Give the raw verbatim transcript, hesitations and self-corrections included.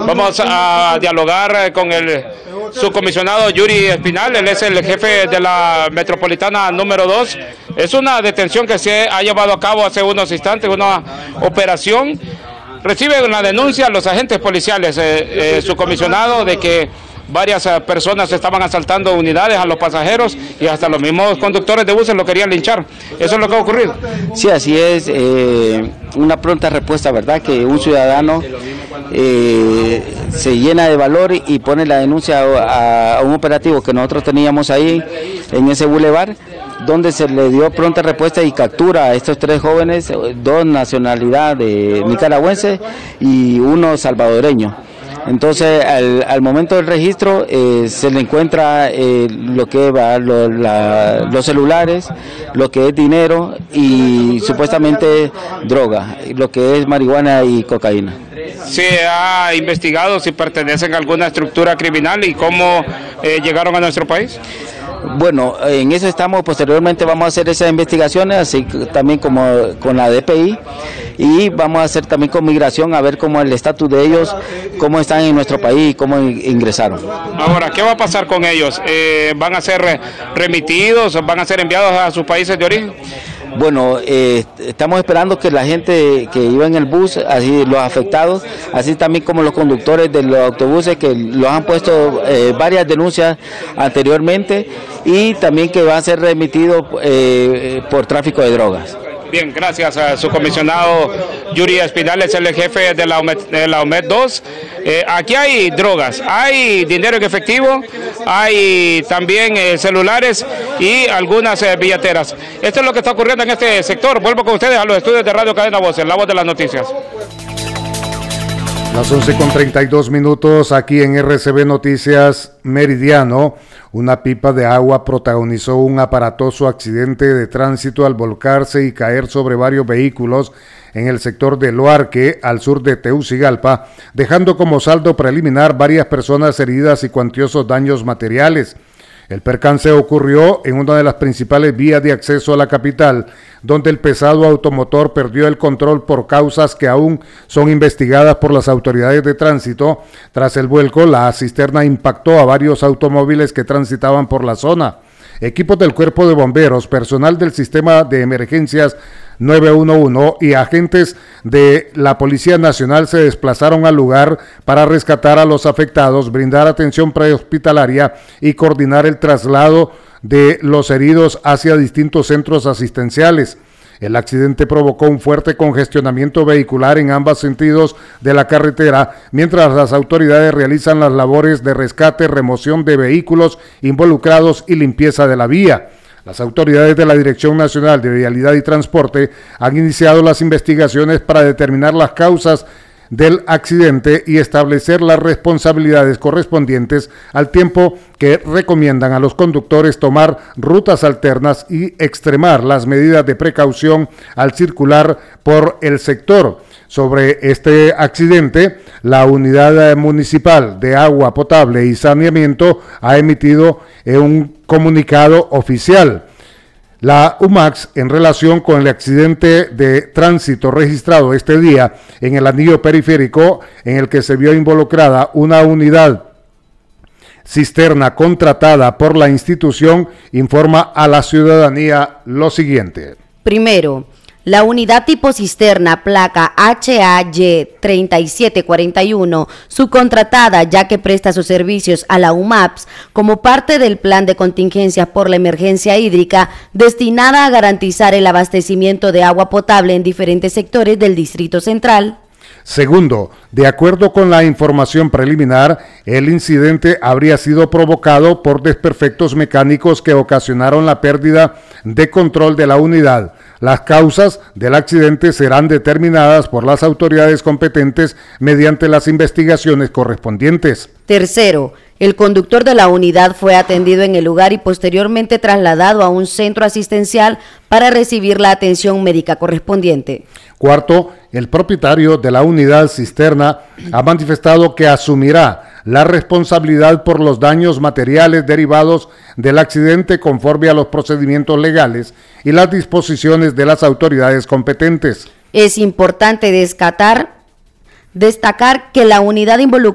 Vamos a dialogar con el subcomisionado Yuri Espinal, él es el jefe de la metropolitana número dos. Es una detención que se ha llevado a cabo hace unos instantes, una operación. Reciben la denuncia los agentes policiales, eh, eh, subcomisionado, de que varias uh, personas estaban asaltando unidades a los pasajeros y hasta los mismos conductores de buses lo querían linchar. ¿Eso es lo que ha ocurrido? Sí, así es. Eh, una pronta respuesta, ¿verdad? Que un ciudadano eh, se llena de valor y pone la denuncia a, a un operativo que nosotros teníamos ahí en ese bulevar, donde se le dio pronta respuesta y captura a estos tres jóvenes, dos nacionalidades nicaragüenses y uno salvadoreño. Entonces, al, al momento del registro, eh, se le encuentra eh, lo que va, lo, la, los celulares, lo que es dinero y supuestamente droga, lo que es marihuana y cocaína. ¿Se ha investigado si pertenecen a alguna estructura criminal y cómo eh, llegaron a nuestro país? Bueno, en eso estamos. Posteriormente vamos a hacer esas investigaciones, así también como con la D P I, y vamos a hacer también con migración a ver cómo el estatus de ellos, cómo están en nuestro país y cómo ingresaron. Ahora, ¿qué va a pasar con ellos? Eh, ¿Van a ser remitidos o van a ser enviados a sus países de origen? Bueno, eh, estamos esperando que la gente que iba en el bus, así los afectados, así también como los conductores de los autobuses que los han puesto eh, varias denuncias anteriormente, y también que van a ser remitidos eh, por tráfico de drogas. Bien, gracias a su comisionado Yuri Espinal, es el jefe de la UMED, de la UMED dos. Eh, aquí hay drogas, hay dinero en efectivo, hay también eh, celulares y algunas eh, billeteras. Esto es lo que está ocurriendo en este sector. Vuelvo con ustedes a los estudios de Radio Cadena Voces, la voz de las noticias. Las once con treinta y dos minutos aquí en R C B Noticias Meridiano. Una pipa de agua protagonizó un aparatoso accidente de tránsito al volcarse y caer sobre varios vehículos en el sector de Loarque, al sur de Tegucigalpa, dejando como saldo preliminar varias personas heridas y cuantiosos daños materiales. El percance ocurrió en una de las principales vías de acceso a la capital, donde el pesado automotor perdió el control por causas que aún son investigadas por las autoridades de tránsito. Tras el vuelco, la cisterna impactó a varios automóviles que transitaban por la zona. Equipos del Cuerpo de Bomberos, personal del Sistema de Emergencias nueve uno uno y agentes de la Policía Nacional se desplazaron al lugar para rescatar a los afectados, brindar atención prehospitalaria y coordinar el traslado de los heridos hacia distintos centros asistenciales. El accidente provocó un fuerte congestionamiento vehicular en ambos sentidos de la carretera, mientras las autoridades realizan las labores de rescate, remoción de vehículos involucrados y limpieza de la vía. Las autoridades de la Dirección Nacional de Vialidad y Transporte han iniciado las investigaciones para determinar las causas del accidente y establecer las responsabilidades correspondientes, al tiempo que recomiendan a los conductores tomar rutas alternas y extremar las medidas de precaución al circular por el sector. Sobre este accidente, la Unidad Municipal de Agua Potable y Saneamiento ha emitido un comunicado oficial. La U M A X, en relación con el accidente de tránsito registrado este día en el anillo periférico, en el que se vio involucrada una unidad cisterna contratada por la institución, informa a la ciudadanía lo siguiente. Primero, la unidad tipo cisterna placa H A Y treinta y siete cuarenta y uno, subcontratada ya que presta sus servicios a la U M A P S como parte del plan de contingencia por la emergencia hídrica, destinada a garantizar el abastecimiento de agua potable en diferentes sectores del Distrito Central. Segundo, de acuerdo con la información preliminar, el incidente habría sido provocado por desperfectos mecánicos que ocasionaron la pérdida de control de la unidad. Las causas del accidente serán determinadas por las autoridades competentes mediante las investigaciones correspondientes. Tercero, el conductor de la unidad fue atendido en el lugar y posteriormente trasladado a un centro asistencial para recibir la atención médica correspondiente. Cuarto, el propietario de la unidad cisterna ha manifestado que asumirá la responsabilidad por los daños materiales derivados del accidente conforme a los procedimientos legales y las disposiciones de las autoridades competentes. Es importante destacar, destacar que la unidad involucrada